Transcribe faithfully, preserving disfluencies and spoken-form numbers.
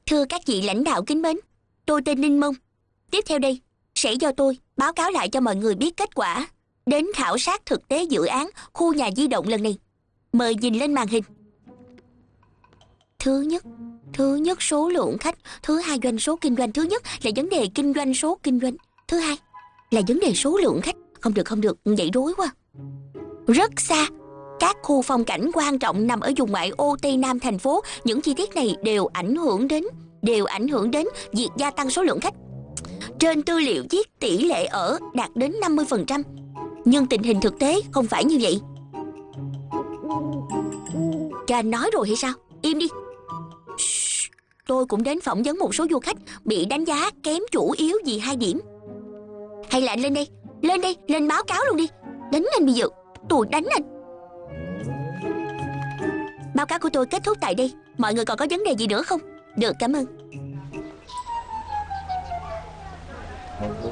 Thưa các vị lãnh đạo kính mến, tôi tên Ninh Mông. Tiếp theo đây sẽ do tôi báo cáo lại cho mọi người biết kết quả đến khảo sát thực tế dự án khu nhà di động lần này. Mời nhìn lên màn hình. Thứ nhất, thứ nhất số lượng khách. Thứ hai, doanh số kinh doanh. Thứ nhất là vấn đề kinh doanh số kinh doanh. Thứ hai là vấn đề số lượng khách. Không được không được, vậy rối quá. Rất xa, các khu phong cảnh quan trọng nằm ở vùng ngoại ô Tây Nam thành phố. Những chi tiết này đều ảnh hưởng đến đều ảnh hưởng đến việc gia tăng số lượng khách. Trên tư liệu viết tỷ lệ ở đạt đến năm mươi phần trăm, nhưng tình hình thực tế không phải như vậy. Cho anh nói rồi hay sao? Im đi. Shhh. Tôi cũng đến phỏng vấn một số du khách bị đánh giá kém chủ yếu vì hai điểm. Hay là anh lên đây, lên đây, lên báo cáo luôn đi. Đánh anh bây giờ, tôi đánh anh. Báo cáo của tôi kết thúc tại đây. Mọi người còn có vấn đề gì nữa không? Được, cảm ơn.